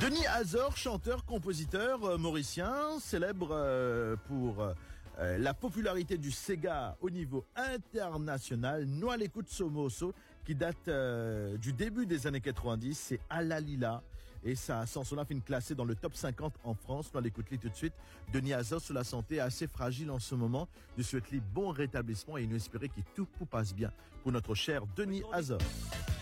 Denis Azor, chanteur, compositeur mauricien, célèbre pour la popularité du Sega au niveau international. Nous à l'écoute Somoso, qui date du début des années 90, c'est Alalila. Et sa chanson-là fait une classée dans le top 50 en France. Nous à l'écoute tout de suite. Denis Azor, sur la santé assez fragile en ce moment. Nous souhaitons bon rétablissement et nous espérons que tout passe bien pour notre cher Denis Azor.